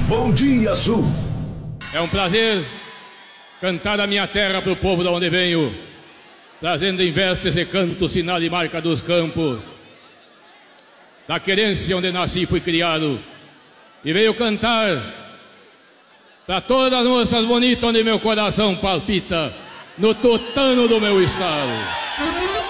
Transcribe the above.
Bom Dia Sul. É um prazer cantar a minha terra pro povo de onde venho, trazendo em vestes e canto, sinal e marca dos campos, da querência onde nasci e fui criado. E veio cantar para todas as moças bonitas onde meu coração palpita, no tutano do meu estado.